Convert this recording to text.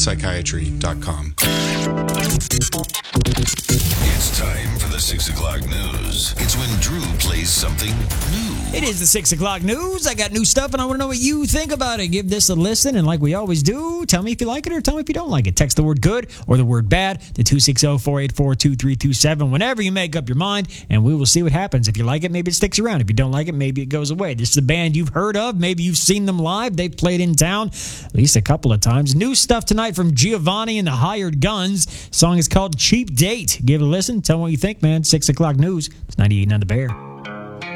psychiatry.com. It's time for the 6 o'clock news. It's when Drew plays something new. It is the 6 o'clock news. I got new stuff, and I want to know what you think about it. Give this a listen, and like we always do, tell me if you like it or tell me if you don't like it. Text the word good or the word bad to 260-484-2327 whenever you make up your mind, and we will see what happens. If you like it, maybe it sticks around. If you don't like it, maybe it goes away. This is a band you've heard of. Maybe you've seen them live. They've played in town at least a couple of times. New stuff tonight from Giovanni and the Hired Guns. Song is called Cheap Date. Give it a listen. Tell me what you think, man. 6 o'clock news. It's 98 on the Bear.